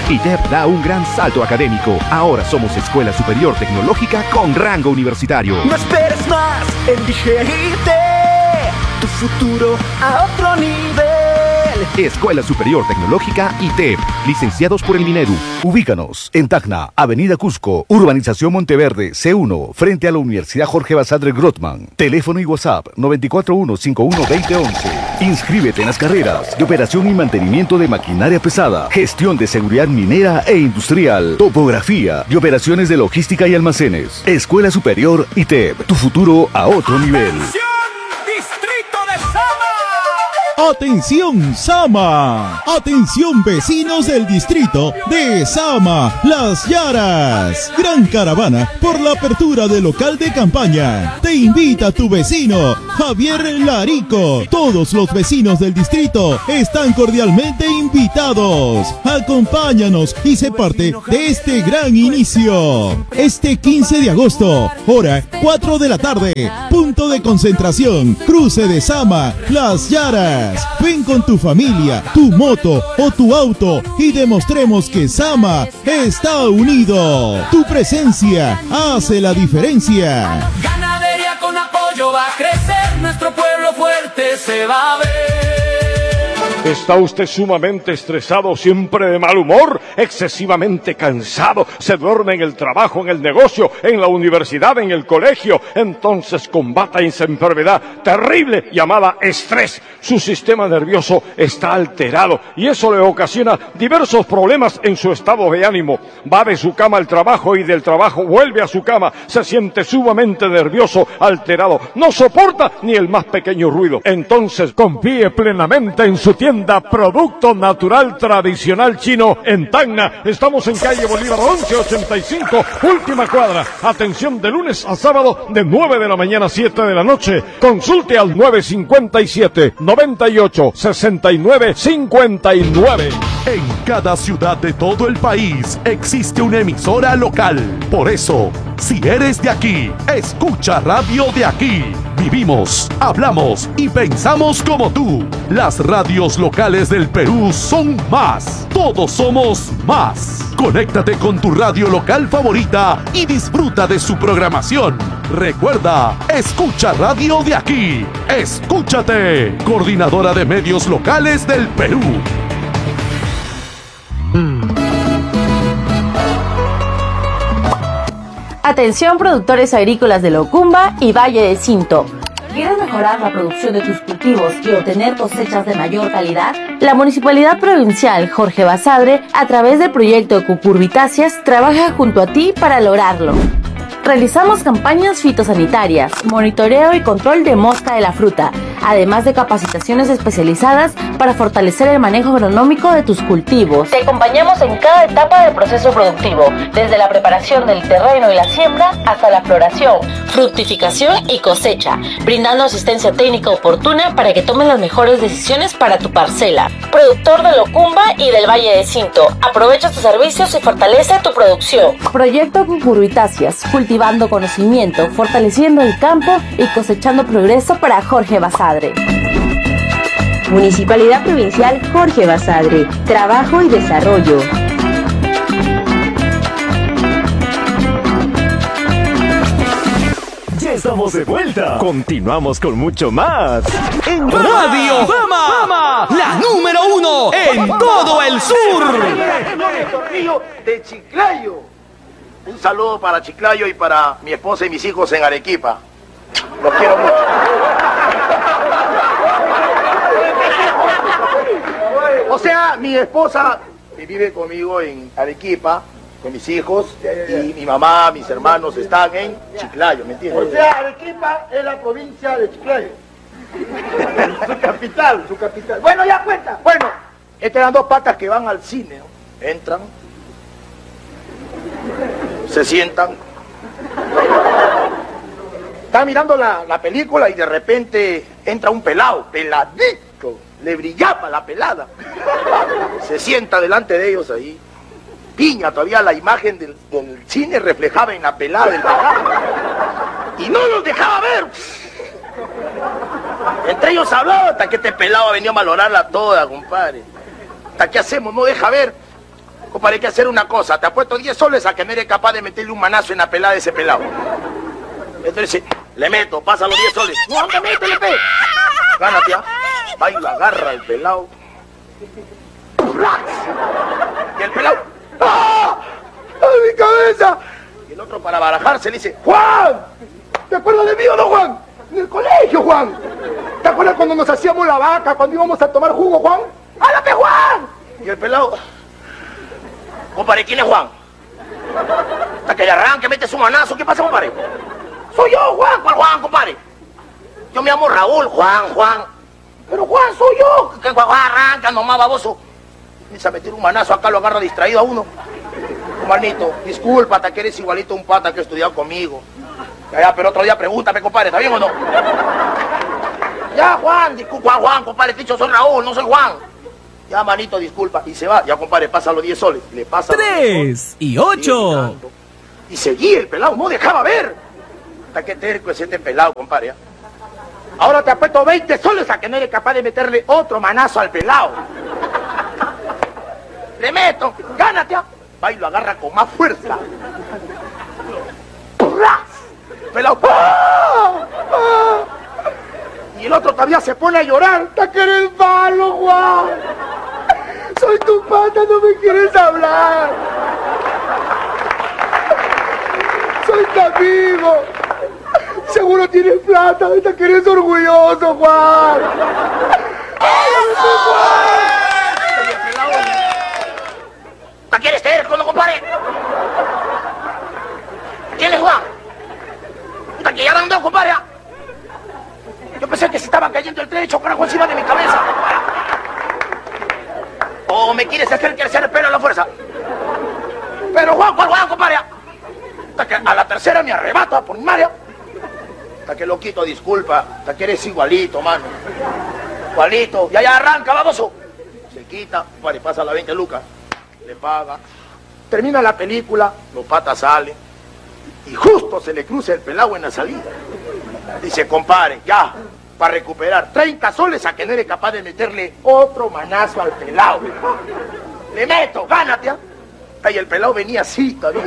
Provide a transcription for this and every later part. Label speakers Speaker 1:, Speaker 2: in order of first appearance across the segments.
Speaker 1: ITEP da un gran salto académico. Ahora somos Escuela Superior Tecnológica con rango universitario.
Speaker 2: No esperes más, elige ITEP, tu futuro a otro nivel.
Speaker 1: Escuela Superior Tecnológica ITEP, licenciados por el Minedu.
Speaker 3: Ubícanos en Tacna, Avenida Cusco, Urbanización Monteverde, C1, frente a la Universidad Jorge Basadre Grottman. Teléfono y WhatsApp 941-512011. Inscríbete en las carreras de operación y mantenimiento de maquinaria pesada, gestión de seguridad minera e industrial, topografía y operaciones de logística y almacenes. Escuela Superior ITEP, tu futuro a otro nivel.
Speaker 4: ¡Atención, Sama! ¡Atención, vecinos del distrito de Sama, Las Yaras! Gran caravana por la apertura del local de campaña. Te invita tu vecino, Javier Larico. Todos los vecinos del distrito están cordialmente invitados. Acompáñanos y sé parte de este gran inicio. Este 15 de agosto, hora 4 de la tarde, punto de concentración, cruce de Sama, Las Yaras. Ven con tu familia, tu moto o tu auto y demostremos que Sama está unido. Tu presencia hace la diferencia.
Speaker 2: Ganadería con apoyo va a crecer, nuestro pueblo fuerte se va a ver.
Speaker 5: ¿Está usted sumamente estresado, siempre de mal humor, excesivamente cansado? ¿Se duerme en el trabajo, en el negocio, en la universidad, en el colegio? Entonces combata esa enfermedad terrible llamada estrés. Su sistema nervioso está alterado y eso le ocasiona diversos problemas en su estado de ánimo. Va de su cama al trabajo y del trabajo vuelve a su cama. Se siente sumamente nervioso, alterado. No soporta ni el más pequeño ruido. Entonces confíe plenamente en su tienda Producto Natural Tradicional Chino en Tacna. Estamos en calle Bolívar 1185, última cuadra. Atención de lunes a sábado de 9 de la mañana a 7 de la noche. Consulte al 957-98-69-59.
Speaker 1: En cada ciudad de todo el país existe una emisora local. Por eso, si eres de aquí, escucha Radio de Aquí. Vivimos, hablamos y pensamos como tú. Las radios locales del Perú son más. Todos somos más. Conéctate con tu radio local favorita y disfruta de su programación. Recuerda, escucha Radio de Aquí. Escúchate. Coordinadora de Medios Locales del Perú.
Speaker 6: Atención, productores agrícolas de Locumba y Valle de Cinto. ¿Quieres mejorar la producción de tus cultivos y obtener cosechas de mayor calidad? La Municipalidad Provincial Jorge Basadre, a través del proyecto Cucurbitáceas, trabaja junto a ti para lograrlo. Realizamos campañas fitosanitarias, monitoreo y control de mosca de la fruta, además de capacitaciones especializadas para fortalecer el manejo agronómico de tus cultivos. Te acompañamos en cada etapa del proceso productivo, desde la preparación del terreno y la siembra hasta la floración, fructificación y cosecha, brindando asistencia técnica oportuna para que tomes las mejores decisiones para tu parcela. Productor de Locumba y del Valle de Cinto, aprovecha tus servicios y fortalece tu producción. Proyecto Cucurbitáceas, cultivando conocimiento, fortaleciendo el campo y cosechando progreso para Jorge Basadre.
Speaker 7: Municipalidad Provincial Jorge Basadre, trabajo y desarrollo.
Speaker 8: Ya estamos de vuelta. Continuamos con mucho más.
Speaker 2: En Radio Fama, la número 1 en todo el sur.
Speaker 9: El tornillo de Chiclayo. Un saludo para Chiclayo y para mi esposa y mis hijos en Arequipa. Los quiero mucho. O sea, mi esposa vive conmigo en Arequipa, con mis hijos, y mi mamá, mis hermanos están en Chiclayo, ¿me entiendes? O sea, Arequipa es la provincia de Chiclayo. Su capital, su capital. Bueno, ya cuenta. Bueno, estas eran dos patas que van al cine, ¿no? Entran, se sientan, están mirando la película y de repente entra un pelado, peladito, le brillaba la pelada, se sienta delante de ellos ahí, piña, todavía la imagen del cine reflejaba en la pelada del pelado y no los dejaba ver. Entre ellos hablaban hasta que este pelado venía a malorarla toda, compadre. ¿Hasta qué hacemos? No deja ver. compadre, hay que hacer una cosa. Te apuesto 10 soles a que no eres capaz de meterle un manazo en la pelada de ese pelado. Entonces, le meto, pasa los 10 soles. No, anda, métele, pe. Gánate, ¿ah? Va y lo agarra el pelado. Y el pelado... ¡Ah! ¡Ay, mi cabeza! Y el otro, para barajarse, le dice: ¡Juan! ¿Te acuerdas de mí o no, Juan? En el colegio, Juan. ¿Te acuerdas cuando nos hacíamos la vaca, cuando íbamos a tomar jugo, Juan? ¡Háblame, Juan! Y el pelado... Compadre, ¿quién es Juan? Hasta que le arranque, mete su manazo. ¿Qué pasa, compadre? Soy yo, Juan. ¿Cuál Juan, compadre? Yo me llamo Raúl, Juan. Pero Juan, soy yo. Que Juan arranca nomás, baboso. Empieza a meter un manazo acá, lo agarra distraído a uno. Hermanito, disculpa, hasta que eres igualito a un pata que ha estudiado conmigo. Ya, pero otro día pregúntame, compadre, ¿está bien o no? Ya, Juan, disculpa, Juan, compadre, dicho, soy Raúl, no soy Juan. Ya, manito, disculpa. Y se va. Ya, compadre, pasa los 10 soles. Le pasa
Speaker 2: 3 y 8.
Speaker 9: Y seguía el pelado, no dejaba ver. Hasta que terco es este pelado, compadre. ¿Eh? Ahora te apuesto 20 soles a que no eres capaz de meterle otro manazo al pelado. Le meto, gánate. Va y lo agarra con más fuerza. ¡Pras! Pelado. ¡Ah! ¡Ah! Y el otro todavía se pone a llorar. ¡Hasta que eres malo, Juan! Soy tu pata, no me quieres hablar. Soy tu amigo. Seguro tienes plata, hasta que eres orgulloso, Juan. ¡Eso, Juan! ¿Para qué eres terco, no, compadre? ¿Quién es Juan? ¿Hasta que ya andó, compadre? Yo pensé que se estaba cayendo el tren y chocaron encima de mi cabeza. ¿O me quieres hacer crecer el pelo a la fuerza? Pero Juan, ¿cuál Juan, compadre? Hasta que a la tercera me arrebato por mi madre. Hasta que loquito, disculpa. Hasta que eres igualito, mano. Igualito. Y allá arranca, baboso. Se quita, compadre, pasa la 20 lucas. Le paga. Termina la película, los patas salen. Y justo se le cruza el pelado en la salida. Dice: compadre, ya, para recuperar 30 soles a que no eres capaz de meterle otro manazo al pelado. Le meto, gánate. ¿Eh? Y el pelado venía así todavía.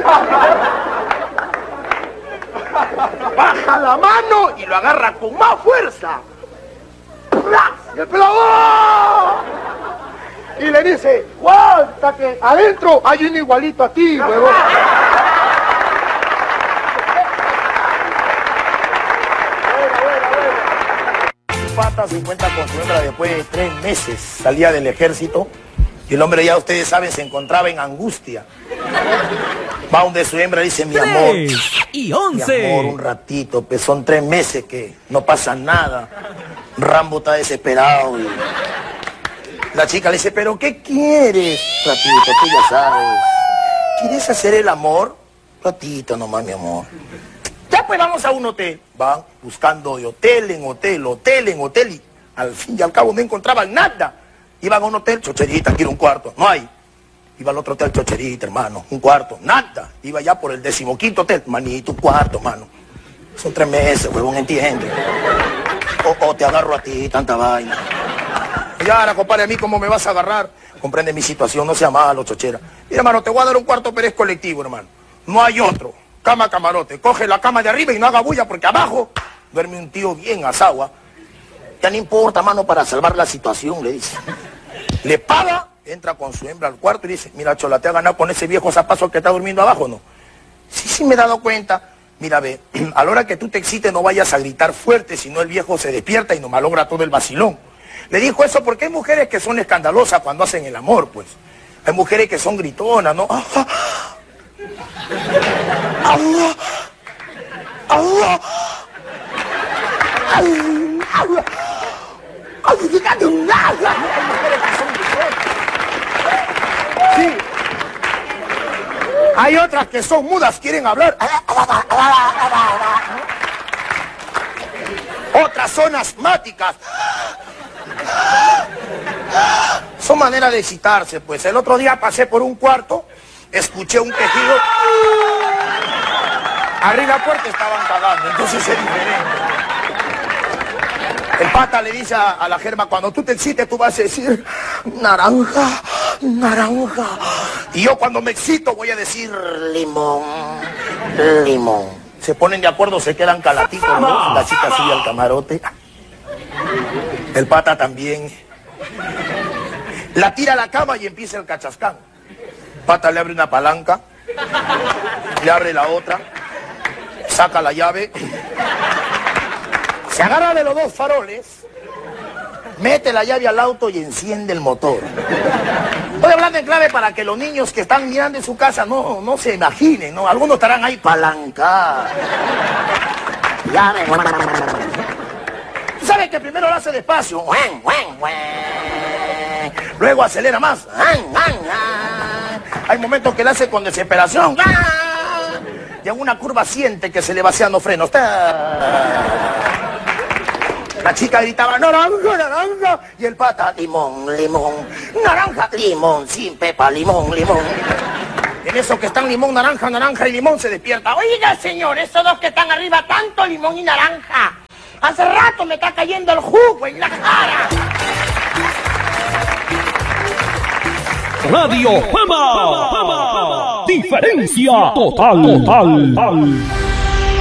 Speaker 9: Baja la mano y lo agarra con más fuerza. Y el pelado... ¡Oh! Y le dice: Juan, hasta que adentro hay un igualito a ti, huevón. Pata se encuentra con su hembra después de 3 meses. Salía del ejército y el hombre, ya ustedes saben, se encontraba en angustia. Va donde su hembra, dice: mi amor,
Speaker 2: 3 y 11.
Speaker 9: Mi amor, un ratito, pues son 3 meses que no pasa nada. Rambo está desesperado. Y... la chica le dice: ¿pero qué quieres? Ratito, tú ya sabes. ¿Quieres hacer el amor? Ratito nomás, mi amor. Ya, pues vamos a un hotel. Van buscando de hotel en hotel, hotel en hotel, y al fin y al cabo no encontraban nada. Iban a un hotel: chocherita, quiero un cuarto. No hay. Iba al otro hotel: chocherita, hermano, un cuarto. Nada. Iba ya por el 15º hotel: manito, un cuarto, mano. Son 3 meses, huevón, entiende. O te agarro a ti, tanta vaina. Y ahora, compadre, a mí, ¿cómo me vas a agarrar? Comprende mi situación, no sea malo, chochera. Mira, hermano, te voy a dar un cuarto, pero es colectivo, hermano. No hay otro. Cama camarote. Coge la cama de arriba y no haga bulla, porque abajo duerme un tío bien asagua. Ya no importa, mano, para salvar la situación, le dice. Le paga, entra con su hembra al cuarto y dice: mira, chola, ¿te ha ganado con ese viejo zapazo que está durmiendo abajo, no? Sí, me he dado cuenta. Mira, ve, a la hora que tú te excites no vayas a gritar fuerte, si no el viejo se despierta y nos malogra todo el vacilón. Le dijo eso porque hay mujeres que son escandalosas cuando hacen el amor, pues. Hay mujeres que son gritonas, ¿no? Sí. Hay otras que son mudas, quieren hablar. Otras son asmáticas. Son maneras de excitarse, pues. El otro día pasé por un cuarto, escuché un quejido. Abrí la puerta, estaban cagando, entonces es diferente. El pata le dice a la germa: cuando tú te excites, tú vas a decir: naranja, naranja. Y yo cuando me excito voy a decir limón, limón. Se ponen de acuerdo, se quedan calatitos, ¿no? La chica sube al camarote. El pata también. La tira a la cama y empieza el cachascán. Pata le abre una palanca, le abre la otra, saca la llave, se agarra de los dos faroles, mete la llave al auto y enciende el motor. Estoy hablando en clave para que los niños que están mirando en su casa no se imaginen, ¿no? Algunos estarán ahí palanca. Llave. ¿Sabe que primero lo hace despacio? Luego acelera más. Hay momentos que lo hace con desesperación. Y en una curva siente que se le vacían los frenos. La chica gritaba, naranja, naranja. Y el pata, limón, limón. Naranja, limón, sin pepa, limón, limón. En eso que están limón, naranja, naranja y limón se despierta. Oiga, señor, esos dos que están arriba, tanto limón y naranja. Hace rato me está cayendo el jugo en la cara.
Speaker 10: Radio Fama. Diferencia total.